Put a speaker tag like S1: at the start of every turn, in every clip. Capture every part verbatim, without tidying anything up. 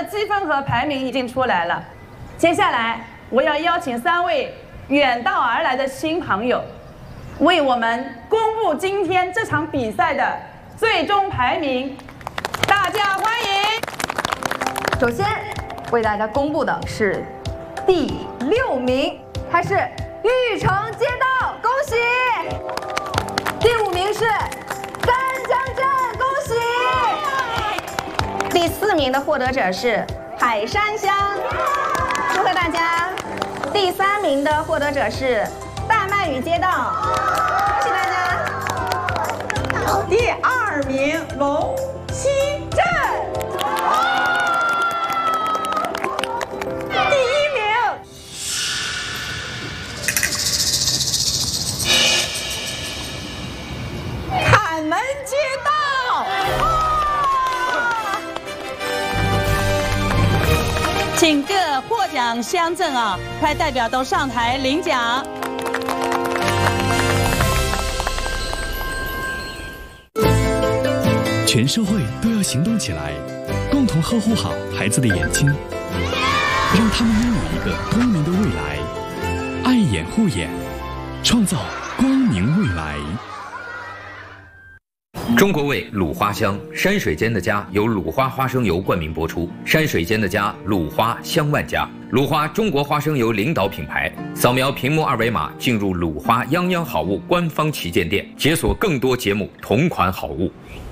S1: 积分和排名已经出来了。接下来，我要邀请三位远道而来的新朋友，为我们公布今天这场比赛的最终排名。大家欢迎！
S2: 首先为大家公布的是第六名，他是玉城街道，恭喜！第五名是丹江镇，恭喜！
S3: 第四名的获得者是海山乡，祝贺大家！第三名的获得者是大麦屿街道，恭喜大家！
S4: 第二名龙溪镇，第一名坎门街道。
S5: 请各获奖乡镇啊，派代表都上台领奖。
S6: 全社会都要行动起来，共同呵护好孩子的眼睛，让他们拥有一个光明的未来。爱眼护眼，创造光明未来。
S7: 中国味鲁花香，山水间的家由鲁花花生油冠名播出。山水间的家，鲁花香万家。鲁花中国花生油领导品牌。扫描屏幕二维码进入鲁花泱泱好物官方旗舰店，解锁更多节目同款好物。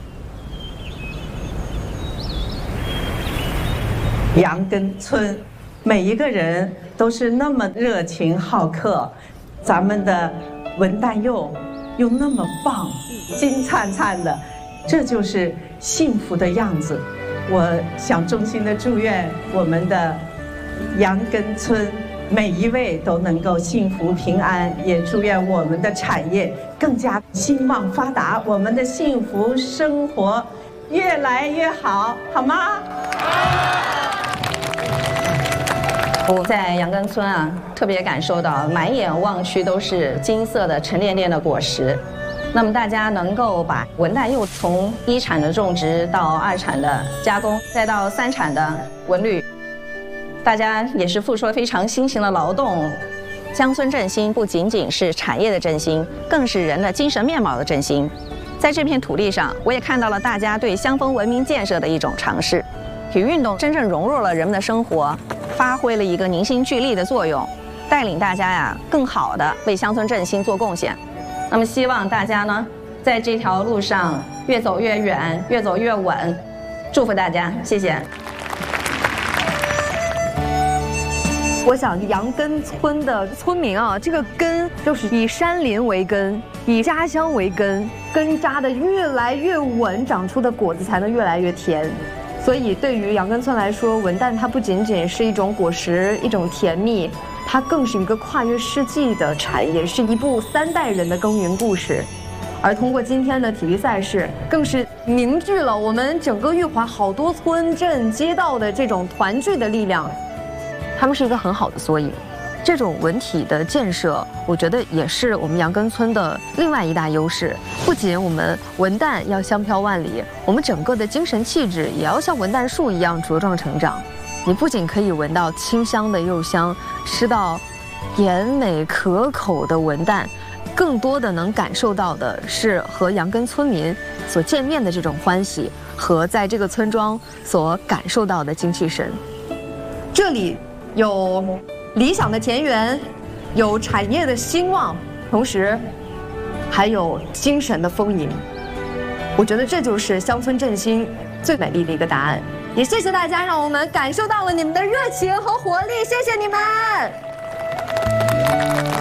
S4: 杨根村，每一个人都是那么热情好客，咱们的文旦柚又那么棒，金灿灿的，这就是幸福的样子。我想衷心的祝愿我们的杨根村每一位都能够幸福平安，也祝愿我们的产业更加兴旺发达，我们的幸福生活越来越好，好吗？
S3: 我在杨根村啊，特别感受到满眼望去都是金色的沉甸甸的果实。那么大家能够把文旦柚从一产的种植到二产的加工，再到三产的文旅，大家也是付出了非常辛勤的劳动。乡村振兴不仅仅是产业的振兴，更是人的精神面貌的振兴。在这片土地上，我也看到了大家对乡风文明建设的一种尝试。体育运动真正融入了人们的生活，发挥了一个凝心聚力的作用，带领大家呀更好的为乡村振兴做贡献。那么希望大家呢在这条路上越走越远，越走越稳，祝福大家，谢谢。
S2: 我想杨根村的村民啊，这个根就是以山林为根，以家乡为根，根扎的越来越稳，长出的果子才能越来越甜。所以对于杨根村来说，文旦它不仅仅是一种果实，一种甜蜜，它更是一个跨越世纪的产业，是一部三代人的耕耘故事。而通过今天的体育赛事，更是凝聚了我们整个玉华好多村镇街道的这种团聚的力量。他们是一个很好的缩影。这种文体的建设，我觉得也是我们杨根村的另外一大优势。不仅我们文旦要香飘万里，我们整个的精神气质也要像文旦树一样茁壮成长。你不仅可以闻到清香的柚香，吃到甜美可口的文旦，更多的能感受到的是和杨根村民所见面的这种欢喜，和在这个村庄所感受到的精气神。这里有理想的田园，有产业的兴旺，同时还有精神的丰盈。我觉得这就是乡村振兴最美丽的一个答案。也谢谢大家，让我们感受到了你们的热情和活力，谢谢你们。